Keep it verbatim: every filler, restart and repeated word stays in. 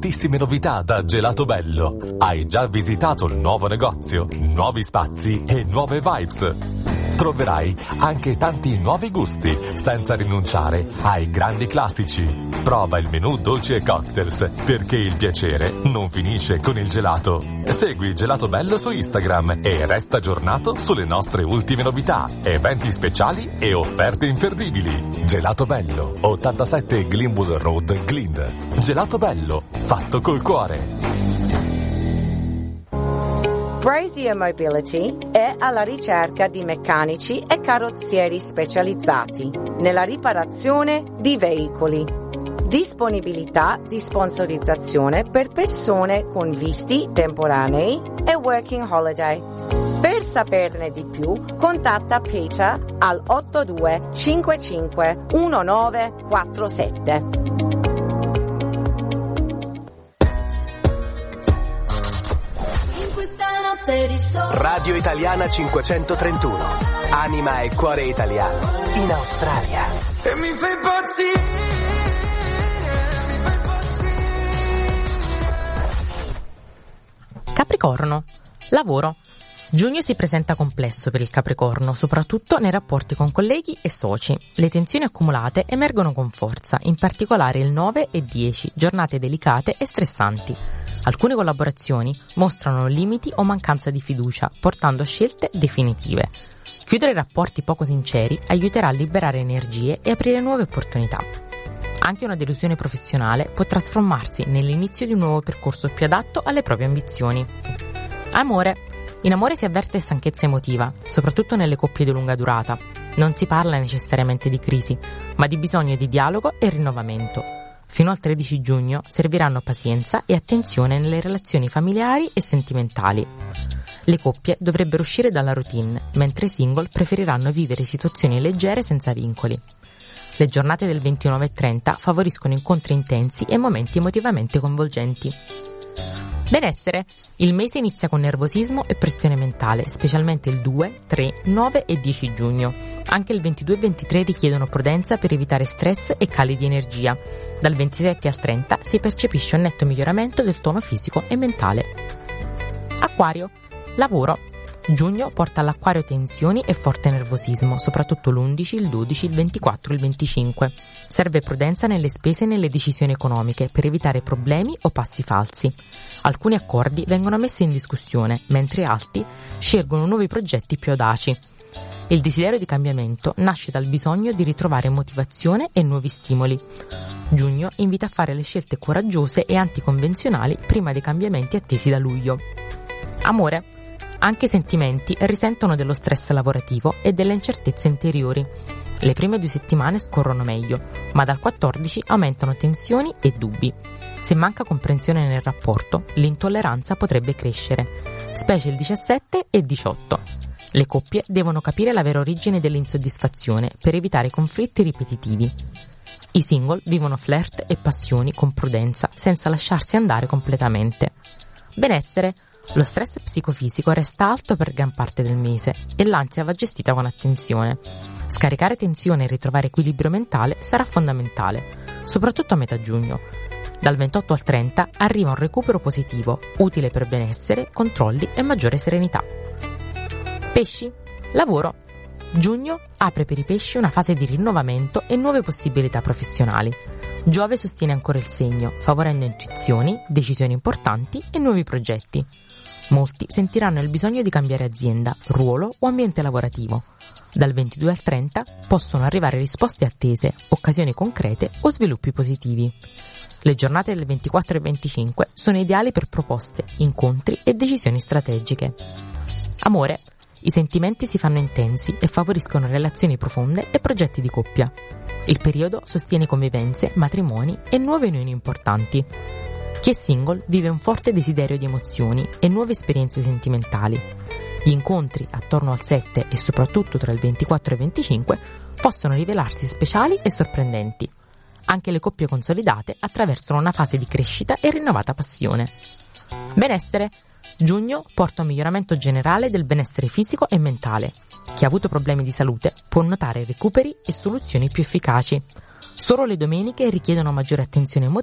tantissime novità da Gelato Bello. Hai già visitato il nuovo negozio? Nuovi spazi e nuove vibes. Troverai anche tanti nuovi gusti, senza rinunciare ai grandi classici. Prova il menù dolci e cocktails, perché il piacere non finisce con il gelato. Segui Gelato Bello su Instagram e resta aggiornato sulle nostre ultime novità, eventi speciali e offerte imperdibili. Gelato Bello, ottantasette Glenwood Road, Glynn. Gelato Bello, fatto col cuore. Brazier Mobility è alla ricerca di meccanici e carrozzieri specializzati nella riparazione di veicoli. Disponibilità di sponsorizzazione per persone con visti temporanei e working holiday. Per saperne di più, contatta Peter al otto due cinque cinque uno nove quattro sette. Radio Italiana cinquecentotrentuno, anima e cuore italiano, in Australia. E mi fai impazzire, mi fai impazzire. Capricorno, lavoro. Giugno si presenta complesso per il Capricorno, soprattutto nei rapporti con colleghi e soci. Le tensioni accumulate emergono con forza, in particolare il nove e dieci, giornate delicate e stressanti. Alcune collaborazioni mostrano limiti o mancanza di fiducia, portando a scelte definitive. Chiudere rapporti poco sinceri aiuterà a liberare energie e aprire nuove opportunità. Anche una delusione professionale può trasformarsi nell'inizio di un nuovo percorso più adatto alle proprie ambizioni. Amore. In amore si avverte stanchezza emotiva, soprattutto nelle coppie di lunga durata. Non si parla necessariamente di crisi, ma di bisogno di dialogo e rinnovamento. Fino al tredici giugno serviranno pazienza e attenzione nelle relazioni familiari e sentimentali. Le coppie dovrebbero uscire dalla routine, mentre i single preferiranno vivere situazioni leggere senza vincoli. Le giornate del ventinove e trenta favoriscono incontri intensi e momenti emotivamente coinvolgenti. Benessere. Il mese inizia con nervosismo e pressione mentale, specialmente il due, tre, nove e dieci giugno. Anche il ventidue e ventitré richiedono prudenza per evitare stress e cali di energia. Dal ventisette al trenta si percepisce un netto miglioramento del tono fisico e mentale. Acquario. Lavoro. Giugno porta all'Acquario tensioni e forte nervosismo, soprattutto l'undici, il dodici, il ventiquattro e il venticinque. Serve prudenza nelle spese e nelle decisioni economiche per evitare problemi o passi falsi. Alcuni accordi vengono messi in discussione, mentre altri scelgono nuovi progetti più audaci. Il desiderio di cambiamento nasce dal bisogno di ritrovare motivazione e nuovi stimoli. Giugno invita a fare le scelte coraggiose e anticonvenzionali prima dei cambiamenti attesi da luglio. Amore. Anche i sentimenti risentono dello stress lavorativo e delle incertezze interiori. Le prime due settimane scorrono meglio, ma dal quattordici aumentano tensioni e dubbi. Se manca comprensione nel rapporto, l'intolleranza potrebbe crescere, specie il diciassette e diciotto. Le coppie devono capire la vera origine dell'insoddisfazione per evitare conflitti ripetitivi. I single vivono flirt e passioni con prudenza, senza lasciarsi andare completamente. Benessere. Lo stress psicofisico resta alto per gran parte del mese e l'ansia va gestita con attenzione. Scaricare tensione e ritrovare equilibrio mentale sarà fondamentale, soprattutto a metà giugno. Dal ventotto al trenta arriva un recupero positivo, utile per benessere, controlli e maggiore serenità. Pesci. Lavoro. Giugno apre per i pesci una fase di rinnovamento e nuove possibilità professionali. Giove sostiene ancora il segno, favorendo intuizioni, decisioni importanti e nuovi progetti. Molti sentiranno il bisogno di cambiare azienda, ruolo o ambiente lavorativo. Dal ventidue al trenta possono arrivare risposte attese, occasioni concrete o sviluppi positivi. Le giornate del ventiquattro e venticinque sono ideali per proposte, incontri e decisioni strategiche. Amore. I sentimenti si fanno intensi e favoriscono relazioni profonde e progetti di coppia. Il periodo sostiene convivenze, matrimoni e nuove unioni importanti. Chi è single vive un forte desiderio di emozioni e nuove esperienze sentimentali. Gli incontri attorno al sette e soprattutto tra il ventiquattro e il venticinque possono rivelarsi speciali e sorprendenti. Anche le coppie consolidate attraversano una fase di crescita e rinnovata passione. Benessere. Giugno porta un miglioramento generale del benessere fisico e mentale. Chi ha avuto problemi di salute può notare recuperi e soluzioni più efficaci. Solo le domeniche richiedono maggiore attenzione emotiva